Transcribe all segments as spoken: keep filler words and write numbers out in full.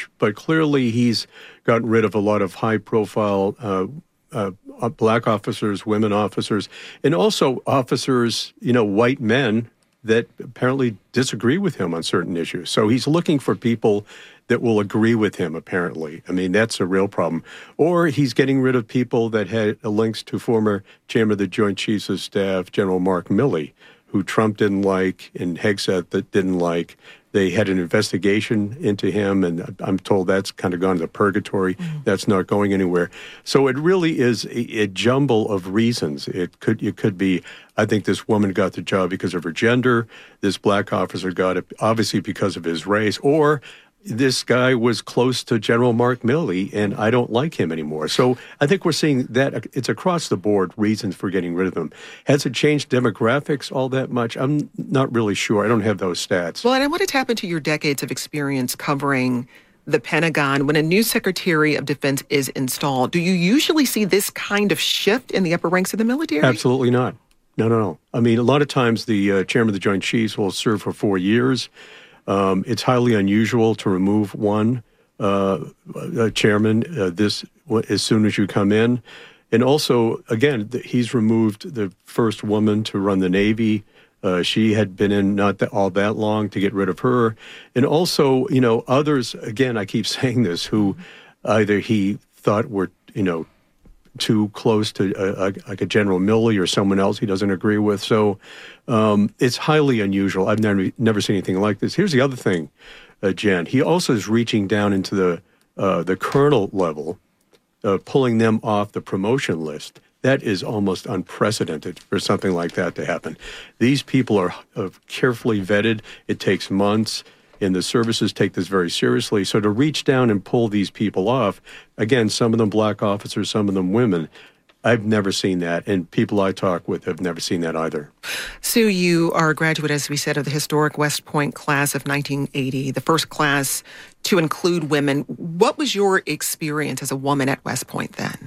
but clearly he's gotten rid of a lot of high-profile uh, uh, black officers, women officers, and also officers, you know, white men that apparently disagree with him on certain issues. So he's looking for people that will agree with him, apparently. I mean, that's a real problem. Or he's getting rid of people that had links to former chairman of the Joint Chiefs of Staff, General Mark Milley, who Trump didn't like and Hegseth that didn't like. They had an investigation into him, and I'm told that's kind of gone to purgatory. Mm. That's not going anywhere. So it really is a, a jumble of reasons. It could it could be, I think this woman got the job because of her gender. This black officer got it obviously because of his race, or this guy was close to General Mark Milley, and I don't like him anymore. So I think we're seeing that it's across the board reasons for getting rid of him. Has it changed demographics all that much? I'm not really sure. I don't have those stats. Well, and I want to tap into your decades of experience covering the Pentagon. When a new Secretary of Defense is installed, do you usually see this kind of shift in the upper ranks of the military? Absolutely not. No, no, no. I mean, a lot of times the uh, chairman of the Joint Chiefs will serve for four years. Um, it's highly unusual to remove one uh, uh, chairman uh, this as soon as you come in. And also, again, the, he's removed the first woman to run the Navy. Uh, she had been in not that, all that long to get rid of her. And also, you know, others, again, I keep saying this, who either he thought were, you know, too close to a, a, like a General Milley or someone else he doesn't agree with. So um, it's highly unusual. I've never never seen anything like this. Here's the other thing, uh, Jen. He also is reaching down into the uh, the colonel level, uh, pulling them off the promotion list. That is almost unprecedented for something like that to happen. These people are uh, carefully vetted. It takes months. And the services take this very seriously. So to reach down and pull these people off, again, some of them black officers, some of them women, I've never seen that. And people I talk with have never seen that either. Sue, you are a graduate, as we said, of the historic West Point class of nineteen eighty, the first class to include women. What was your experience as a woman at West Point then?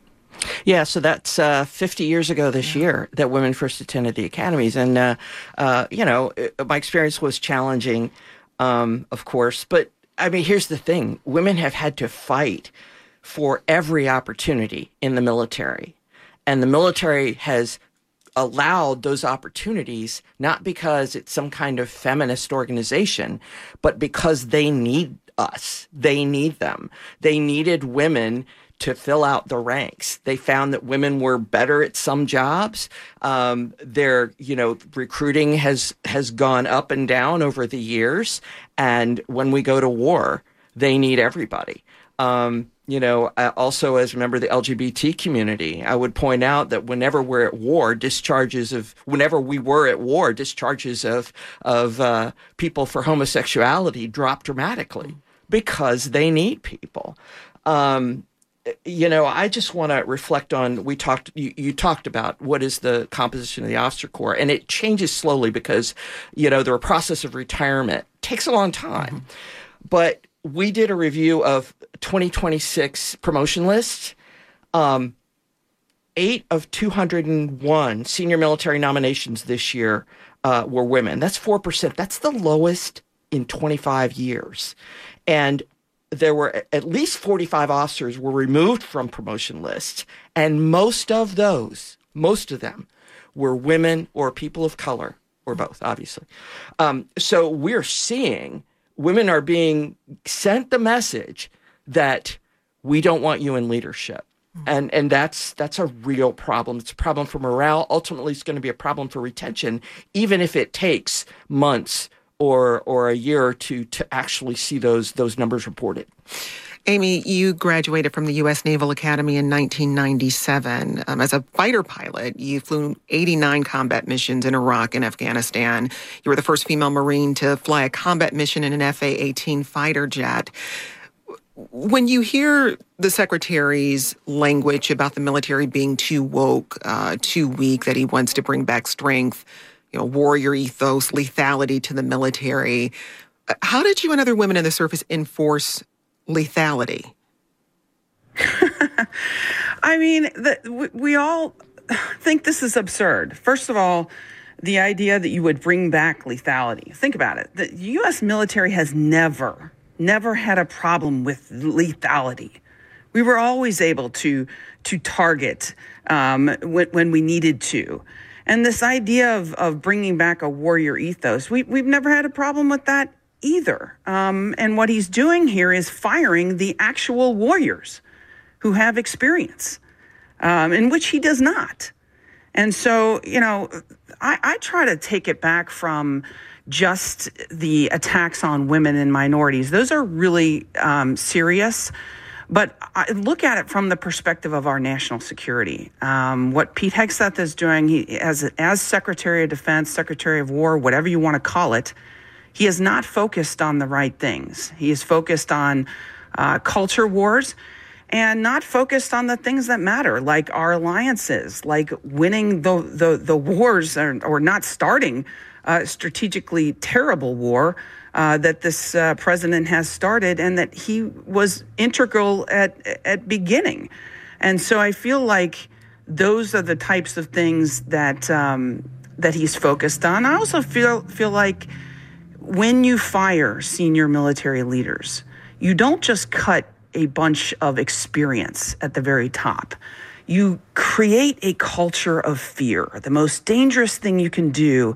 Yeah, so that's uh, fifty years ago this yeah. year that women first attended the academies. And, uh, uh, you know, my experience was challenging. Um, of course, but I mean, here's the thing. Women have had to fight for every opportunity in the military. And the military has allowed those opportunities, not because it's some kind of feminist organization, but because they need us. They need them. They needed women to fill out the ranks. They found that women were better at some jobs. Um, their, you know, recruiting has has gone up and down over the years. And when we go to war, they need everybody. Um, you know, also as a member of the L G B T community, I would point out that whenever we're at war, discharges of, whenever we were at war, discharges of, of uh, people for homosexuality drop dramatically because they need people. Um, You know, I just want to reflect on, we talked, you, you talked about what is the composition of the officer corps, and it changes slowly because, you know, the process of retirement takes a long time. Mm-hmm. But we did a review of twenty twenty-six promotion lists. Um, eight of two hundred one senior military nominations this year uh, were women. That's four percent. That's the lowest in twenty-five years. And there were at least forty-five officers were removed from promotion lists, and most of those, most of them, were women or people of color, or both, obviously. Um, so we're seeing women are being sent the message that we don't want you in leadership. And and that's that's a real problem. It's a problem for morale. Ultimately, it's going to be a problem for retention, even if it takes months or or a year or two to actually see those those numbers reported. Amy, you graduated from the U S Naval Academy in nineteen ninety-seven. Um, as a fighter pilot, you flew eighty-nine combat missions in Iraq and Afghanistan. You were the first female Marine to fly a combat mission in an F A eighteen fighter jet. When you hear the Secretary's language about the military being too woke, uh, too weak, that he wants to bring back strength, you know, warrior ethos, lethality to the military, how did you and other women in the service enforce lethality? I mean, the, we, we all think this is absurd. First of all, the idea that you would bring back lethality. Think about it. The U S military has never never had a problem with lethality. We were always able to to target um, when, when we needed to. And this idea of, of bringing back a warrior ethos, we, we've never had a problem with that either. Um, and what he's doing here is firing the actual warriors who have experience, um, in which he does not. And so, you know, I, I try to take it back from just the attacks on women and minorities. Those are really um, serious. But I look at it from the perspective of our national security. Um, what Pete Hegseth is doing, he, as as Secretary of Defense, Secretary of War, whatever you want to call it, he is not focused on the right things. He is focused on uh, culture wars and not focused on the things that matter, like our alliances, like winning the the, the wars or, or not starting a strategically terrible war Uh, that this uh, president has started and that he was integral at at beginning. And so I feel like those are the types of things that um, that he's focused on. I also feel feel like when you fire senior military leaders, you don't just cut a bunch of experience at the very top. You create a culture of fear. The most dangerous thing you can do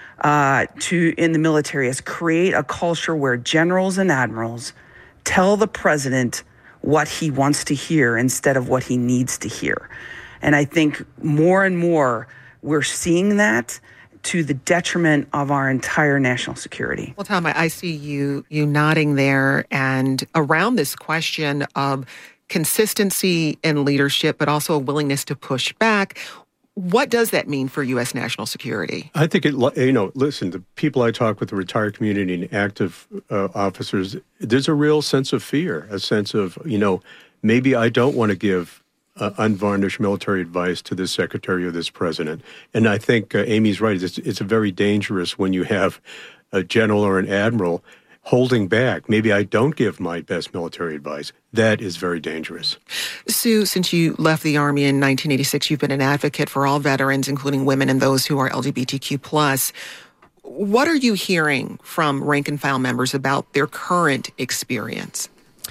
Uh, to in the military is create a culture where generals and admirals tell the president what he wants to hear instead of what he needs to hear. And I think more and more we're seeing that to the detriment of our entire national security. Well, Tom, I see you you nodding there, and around this question of consistency in leadership, but also a willingness to push back. What does that mean for U S national security? I think it, you know, listen, the people I talk with, the retired community and active uh, officers, there's a real sense of fear, a sense of, you know, maybe I don't want to give uh, unvarnished military advice to this secretary or this president. And I think uh, Amy's right. It's, it's very dangerous when you have a general or an admiral holding back. Maybe I don't give my best military advice. That is very dangerous. Sue, since you left the Army in nineteen eighty-six, you've been an advocate for all veterans, including women and those who are L G B T Q plus. What are you hearing from rank and file members about their current experience?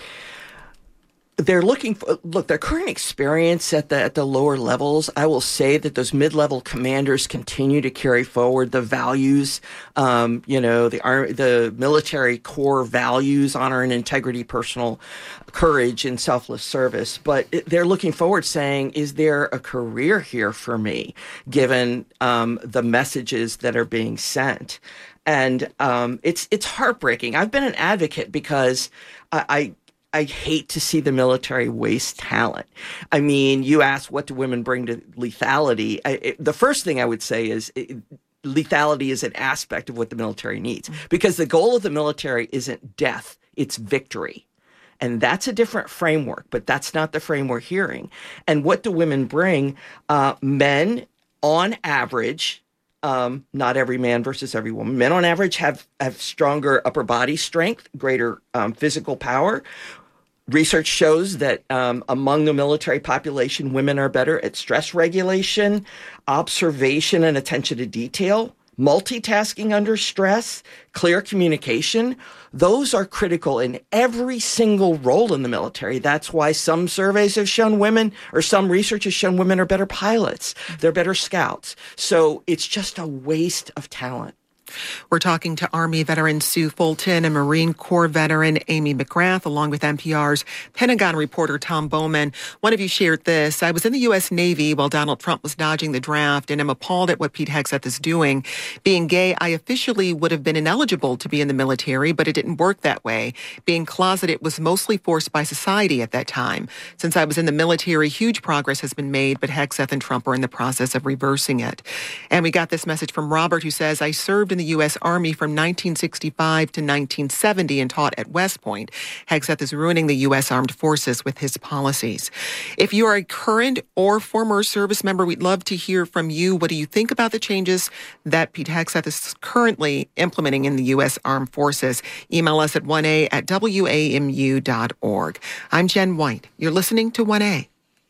They're looking for, look, their current experience at the at the lower levels, I will say that those mid-level commanders continue to carry forward the values, um, you know, the the military core values, honor and integrity, personal courage, and selfless service. But they're looking forward saying, is there a career here for me, given um, the messages that are being sent? And um, it's it's heartbreaking. I've been an advocate because I, I I hate to see the military waste talent. I mean, you ask, what do women bring to lethality? I, it, the first thing I would say is it, lethality is an aspect of what the military needs, because the goal of the military isn't death, it's victory. And that's a different framework, but that's not the frame we're hearing. And what do women bring? Uh, men, on average, Um, not every man versus every woman. Men on average have, have stronger upper body strength, greater um, physical power. Research shows that um, among the military population, women are better at stress regulation, observation and attention to detail, multitasking under stress, clear communication. Those are critical in every single role in the military. That's why some surveys have shown women, or some research has shown women are better pilots. They're better scouts. So it's just a waste of talent. We're talking to Army veteran Sue Fulton and Marine Corps veteran Amy McGrath, along with N P R's Pentagon reporter Tom Bowman. One of you shared this. I was in the U S Navy while Donald Trump was dodging the draft, and I'm appalled at what Pete Hegseth is doing. Being gay, I officially would have been ineligible to be in the military, but it didn't work that way. Being closeted was mostly forced by society at that time. Since I was in the military, huge progress has been made, but Hegseth and Trump are in the process of reversing it. And we got this message from Robert, who says, I served in the U S Army from nineteen sixty-five to nineteen seventy and taught at West Point. Hegseth is ruining the U S Armed Forces with his policies. If you are a current or former service member, we'd love to hear from you. What do you think about the changes that Pete Hegseth is currently implementing in the U S Armed Forces? Email us at one a at W A M U dot org. I'm Jen White. You're listening to one A.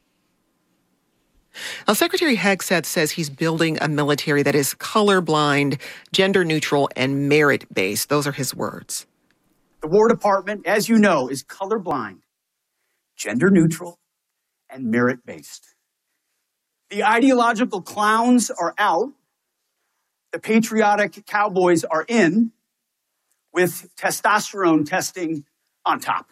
Now, Secretary Hegseth says he's building a military that is colorblind, gender neutral, and merit-based. Those are his words. The War Department, as you know, is colorblind, gender neutral, and merit-based. The ideological clowns are out. The patriotic cowboys are in, with testosterone testing on top.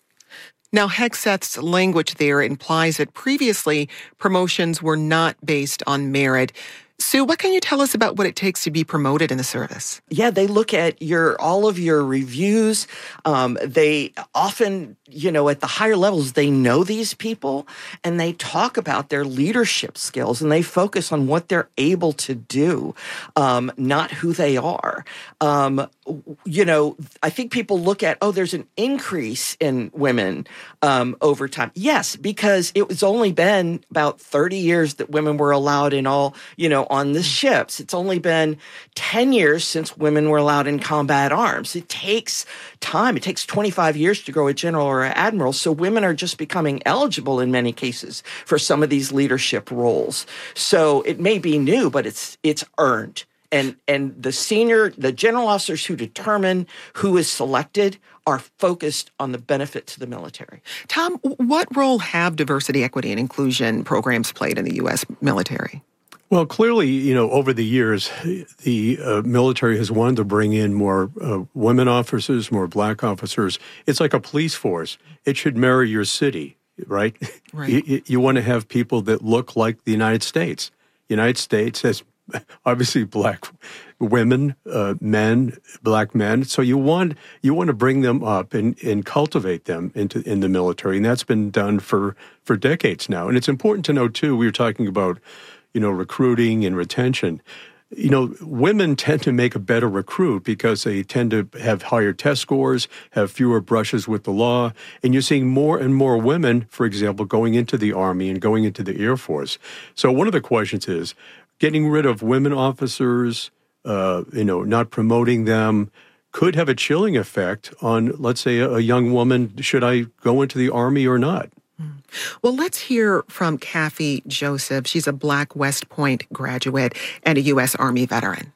Now, Hegseth's language there implies that previously promotions were not based on merit. Sue, what can you tell us about what it takes to be promoted in the service? Yeah, they look at your all of your reviews. Um, they often, you know, at the higher levels, they know these people and they talk about their leadership skills and they focus on what they're able to do, um, not who they are. Um, you know, I think people look at, oh, there's an increase in women um, over time. Yes, because it was only been about thirty years that women were allowed in all, you know, on the ships. It's only been ten years since women were allowed in combat arms. It takes time. It takes twenty-five years to grow a general or an admiral. So women are just becoming eligible in many cases for some of these leadership roles. So it may be new, but it's it's earned. And and the senior, the general officers who determine who is selected are focused on the benefit to the military. Tom, what role have diversity, equity, and inclusion programs played in the U S military? Well, clearly, you know, over the years, the uh, military has wanted to bring in more uh, women officers, more black officers. It's like a police force. It should mirror your city, right? Right. You, you want to have people that look like the United States. United States has obviously black women, uh, men, black men. So you want you want to bring them up and, and cultivate them into in the military, and that's been done for for decades now. And it's important to know too. We were talking about, you know, recruiting and retention. You know, women tend to make a better recruit because they tend to have higher test scores, have fewer brushes with the law, and you're seeing more and more women, for example, going into the Army and going into the Air Force. So one of the questions is, getting rid of women officers, uh, you know, not promoting them, could have a chilling effect on, let's say, a, a young woman. Should I go into the Army or not? Well, let's hear from Kathy Joseph. She's a Black West Point graduate and a U S Army veteran.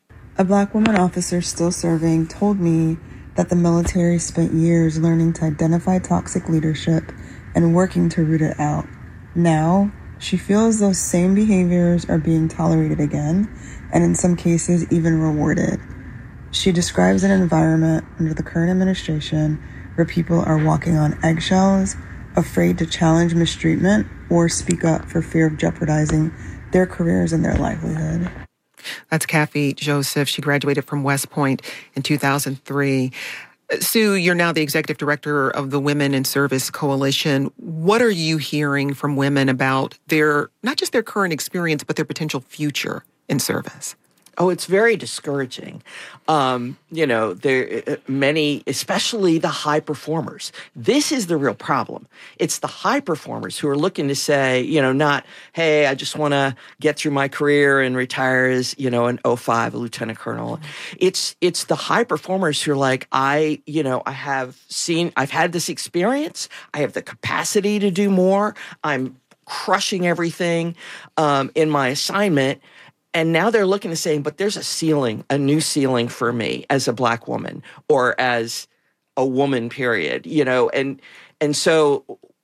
A Black woman officer still serving told me that the military spent years learning to identify toxic leadership and working to root it out. Now, she feels those same behaviors are being tolerated again, and in some cases even rewarded. She describes an environment under the current administration where people are walking on eggshells, afraid to challenge mistreatment or speak up for fear of jeopardizing their careers and their livelihood. That's Kathy Joseph. She graduated from West Point in two thousand three. Sue, you're now the executive director of the Women in Service Coalition. What are you hearing from women about their, not just their current experience, but their potential future in service? Oh, it's very discouraging. Um, you know, there uh, many, especially the high performers. This is the real problem. It's the high performers who are looking to say, you know, not, hey, I just want to get through my career and retire as, you know, an oh five, a lieutenant colonel. Mm-hmm. It's it's the high performers who are like, I, you know, I have seen, I've had this experience. I have the capacity to do more. I'm crushing everything um, in my assignment. And now they're looking to saying, but there's a ceiling, a new ceiling for me as a Black woman or as a woman, period, you know, and and so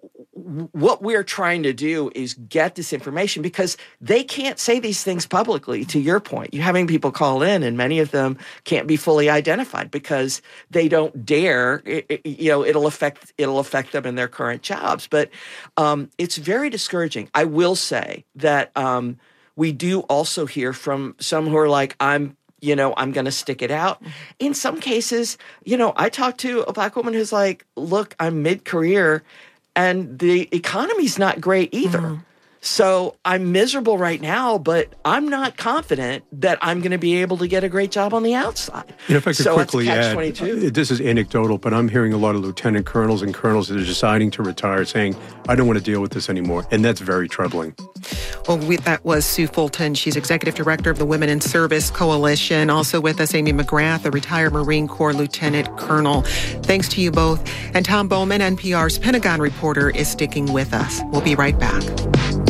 what we're trying to do is get this information because they can't say these things publicly, to your point. You're having people call in and many of them can't be fully identified because they don't dare, it, it, you know, it'll affect it'll affect them in their current jobs. But um, it's very discouraging. I will say that um, we do also hear from some who are like, I'm, you know, I'm going to stick it out. In some cases, you know, I talked to a Black woman who's like, look, I'm mid-career and the economy's not great either. Mm-hmm. So I'm miserable right now, but I'm not confident that I'm going to be able to get a great job on the outside. You know, if I could so quickly it's add, catch twenty-two. This is anecdotal, but I'm hearing a lot of lieutenant colonels and colonels that are deciding to retire saying, I don't want to deal with this anymore. And that's very troubling. Well, we, that was Sue Fulton. She's executive director of the Women in Service Coalition. Also with us, Amy McGrath, a retired Marine Corps lieutenant colonel. Thanks to you both. And Tom Bowman, N P R's Pentagon reporter, is sticking with us. We'll be right back.